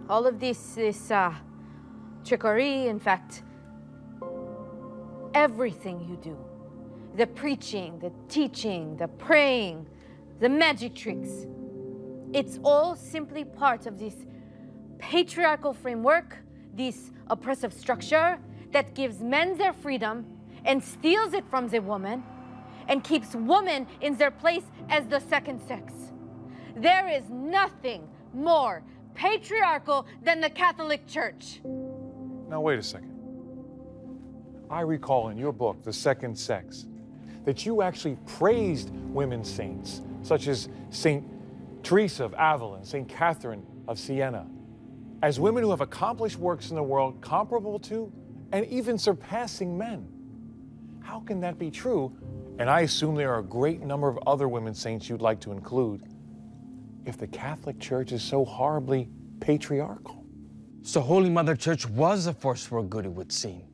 All of this is trickery. In fact, everything you do, the preaching, the teaching, the praying, the magic tricks, it's all simply part of this patriarchal framework, this oppressive structure that gives men their freedom and steals it from the woman and keeps women in their place as the second sex. There is nothing more patriarchal than the Catholic Church. Now, wait a second. I recall in your book, The Second Sex, that you actually praised women saints, such as St. Teresa of Avila and St. Catherine of Siena, as women who have accomplished works in the world comparable to and even surpassing men. How can that be true? And I assume there are a great number of other women saints you'd like to include, if the Catholic Church is so horribly patriarchal. So Holy Mother Church was a force for good, it would seem.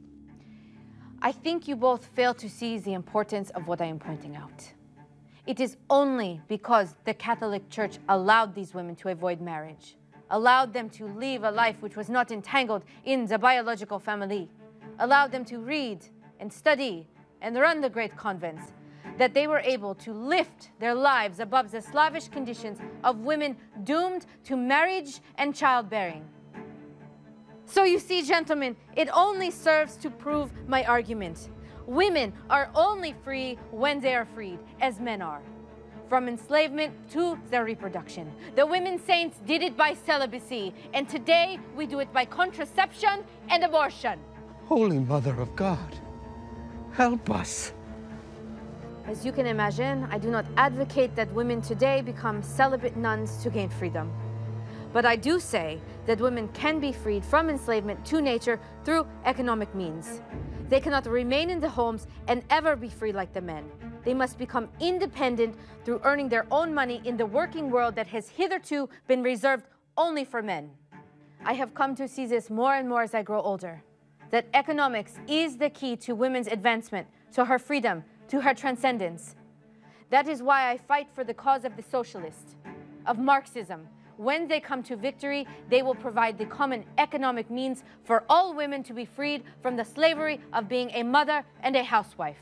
I think you both fail to see the importance of what I am pointing out. It is only because the Catholic Church allowed these women to avoid marriage, allowed them to live a life which was not entangled in the biological family, allowed them to read and study and run the great convents, that they were able to lift their lives above the slavish conditions of women doomed to marriage and childbearing. So you see, gentlemen, it only serves to prove my argument. Women are only free when they are freed, as men are. From enslavement to their reproduction. The women saints did it by celibacy, and today we do it by contraception and abortion. Holy Mother of God, help us. As you can imagine, I do not advocate that women today become celibate nuns to gain freedom. But I do say that women can be freed from enslavement to nature through economic means. They cannot remain in the homes and ever be free like the men. They must become independent through earning their own money in the working world that has hitherto been reserved only for men. I have come to see this more and more as I grow older, that economics is the key to women's advancement, to her freedom, to her transcendence. That is why I fight for the cause of the socialists, of Marxism. When they come to victory, they will provide the common economic means for all women to be freed from the slavery of being a mother and a housewife.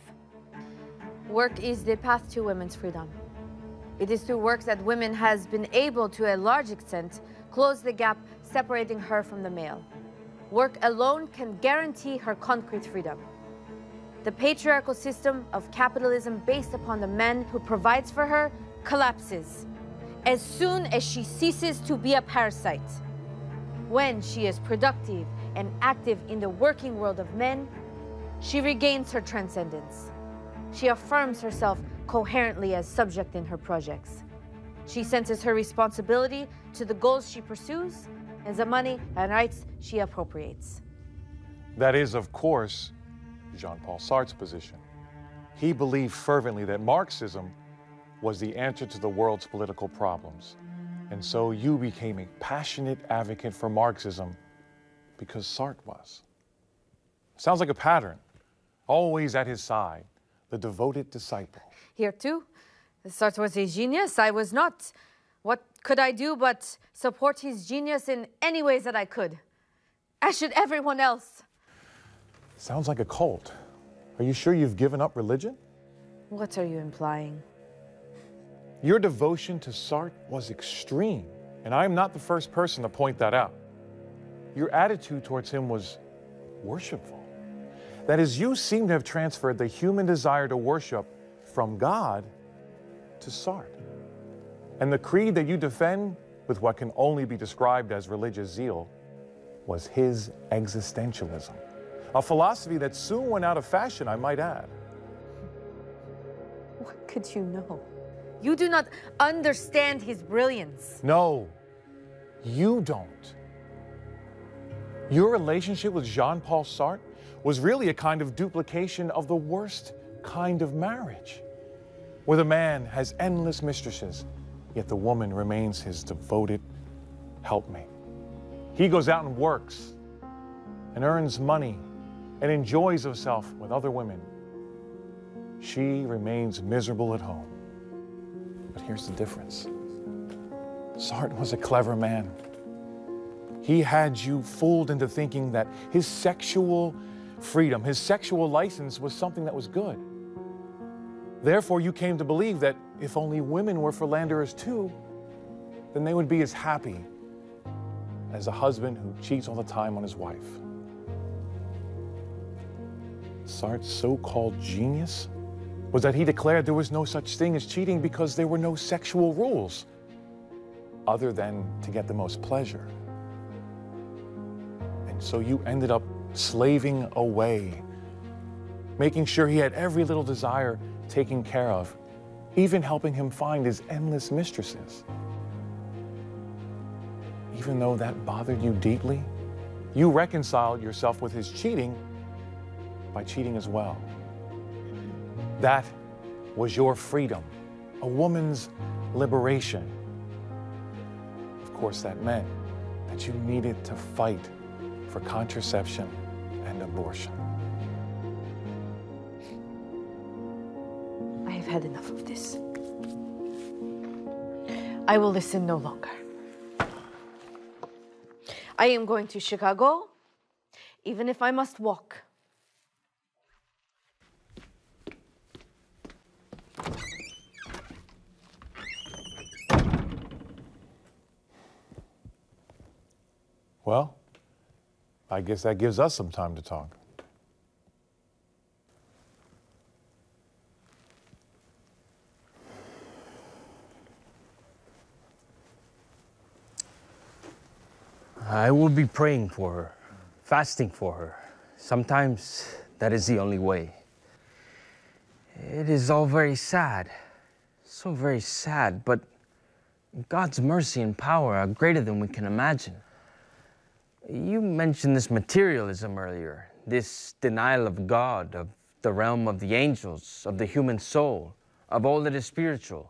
Work is the path to women's freedom. It is through work that women has been able to a large extent close the gap separating her from the male. Work alone can guarantee her concrete freedom. The patriarchal system of capitalism based upon the man who provides for her collapses as soon as she ceases to be a parasite. When she is productive and active in the working world of men, she regains her transcendence. She affirms herself coherently as subject in her projects. She senses her responsibility to the goals she pursues and the money and rights she appropriates. That is, of course, Jean-Paul Sartre's position. He believed fervently that Marxism was the answer to the world's political problems. And so you became a passionate advocate for Marxism because Sartre was. Sounds like a pattern. Always at his side, the devoted disciple. Here too, Sartre was a genius. I was not. What could I do but support his genius in any ways that I could? As should everyone else. Sounds like a cult. Are you sure you've given up religion? What are you implying? Your devotion to Sartre was extreme, and I'm not the first person to point that out. Your attitude towards him was worshipful. That is, you seem to have transferred the human desire to worship from God to Sartre. And the creed that you defend with what can only be described as religious zeal was his existentialism, a philosophy that soon went out of fashion, I might add. What could you know? You do not understand his brilliance. No, you don't. Your relationship with Jean-Paul Sartre was really a kind of duplication of the worst kind of marriage, where the man has endless mistresses, yet the woman remains his devoted helpmate. He goes out and works and earns money and enjoys himself with other women. She remains miserable at home. But here's the difference. Sartre was a clever man. He had you fooled into thinking that his sexual freedom, his sexual license was something that was good. Therefore, you came to believe that if only women were philanderers too, then they would be as happy as a husband who cheats all the time on his wife. Sartre's so-called genius was that he declared there was no such thing as cheating because there were no sexual rules other than to get the most pleasure. And so you ended up slaving away, making sure he had every little desire taken care of, even helping him find his endless mistresses. Even though that bothered you deeply, you reconciled yourself with his cheating by cheating as well. That was your freedom, a woman's liberation. Of course, that meant that you needed to fight for contraception and abortion. I have had enough of this. I will listen no longer. I am going to Chicago, even if I must walk. Well, I guess that gives us some time to talk. I will be praying for her, fasting for her. Sometimes that is the only way. It is all very sad, so very sad, but God's mercy and power are greater than we can imagine. You mentioned this materialism earlier, this denial of God, of the realm of the angels, of the human soul, of all that is spiritual.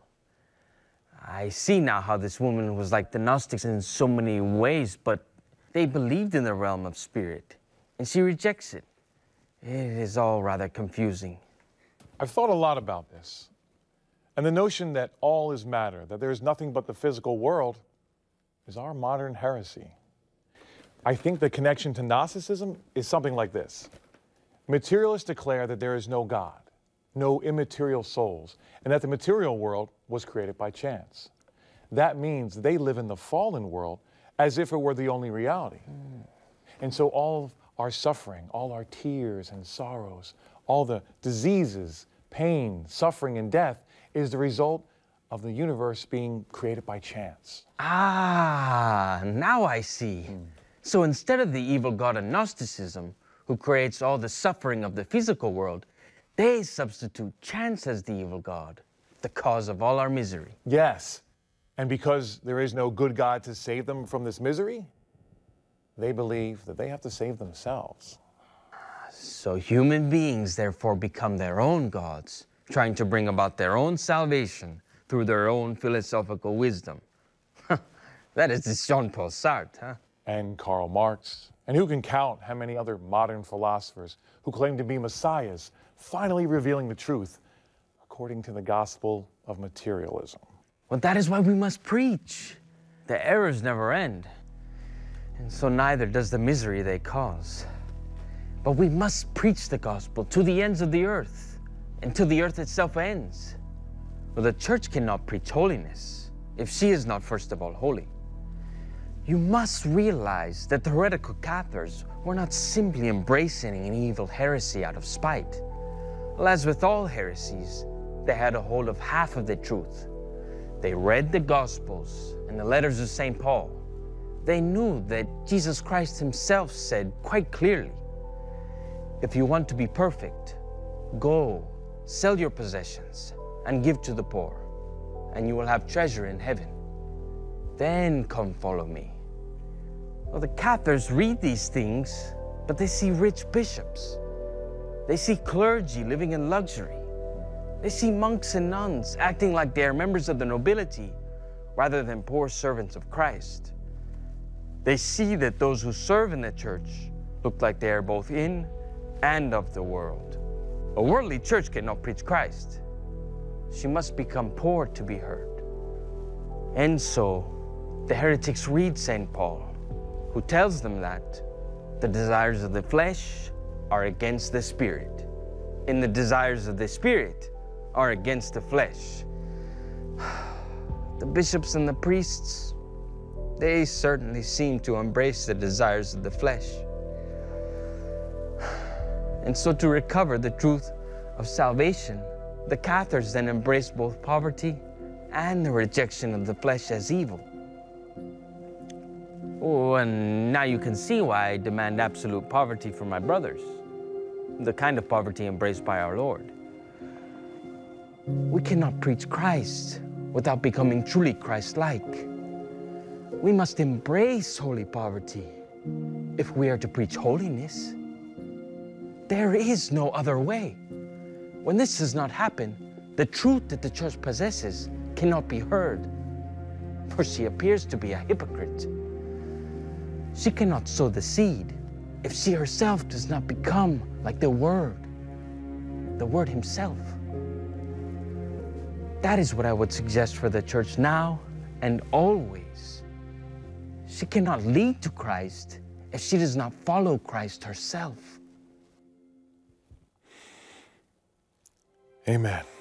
I see now how this woman was like the Gnostics in so many ways, but they believed in the realm of spirit, and she rejects it. It is all rather confusing. I've thought a lot about this, and the notion that all is matter, that there is nothing but the physical world, is our modern heresy. I think the connection to Gnosticism is something like this. Materialists declare that there is no God, no immaterial souls, and that the material world was created by chance. That means they live in the fallen world as if it were the only reality. And so all of our suffering, all our tears and sorrows, all the diseases, pain, suffering, and death is the result of the universe being created by chance. Ah, now I see. So instead of the evil god of Gnosticism, who creates all the suffering of the physical world, they substitute chance as the evil god, the cause of all our misery. Yes, and because there is no good God to save them from this misery, they believe that they have to save themselves. So human beings therefore become their own gods, trying to bring about their own salvation through their own philosophical wisdom. That is this Jean-Paul Sartre, huh? And Karl Marx. And who can count how many other modern philosophers who claim to be messiahs finally revealing the truth according to the gospel of materialism. Well, that is why we must preach. The errors never end, and so neither does the misery they cause. But we must preach the gospel to the ends of the earth, until the earth itself ends. Well, the church cannot preach holiness if she is not first of all holy. You must realize that the heretical Cathars were not simply embracing an evil heresy out of spite. Well, as with all heresies, they had a hold of half of the truth. They read the Gospels and the letters of St. Paul. They knew that Jesus Christ himself said quite clearly, if you want to be perfect, go, sell your possessions and give to the poor, and you will have treasure in heaven. Then come follow me. Well, the Cathars read these things, but they see rich bishops. They see clergy living in luxury. They see monks and nuns acting like they are members of the nobility rather than poor servants of Christ. They see that those who serve in the church look like they are both in and of the world. A worldly church cannot preach Christ. She must become poor to be heard. And so, the heretics read St. Paul, who tells them that the desires of the flesh are against the spirit, and the desires of the spirit are against the flesh. The bishops and the priests, they certainly seem to embrace the desires of the flesh. And so to recover the truth of salvation, the Cathars then embrace both poverty and the rejection of the flesh as evil. Oh, and now you can see why I demand absolute poverty for my brothers, the kind of poverty embraced by our Lord. We cannot preach Christ without becoming truly Christ-like. We must embrace holy poverty if we are to preach holiness. There is no other way. When this does not happen, the truth that the church possesses cannot be heard, for she appears to be a hypocrite. She cannot sow the seed if she herself does not become like the Word Himself. That is what I would suggest for the church now and always. She cannot lead to Christ if she does not follow Christ herself. Amen.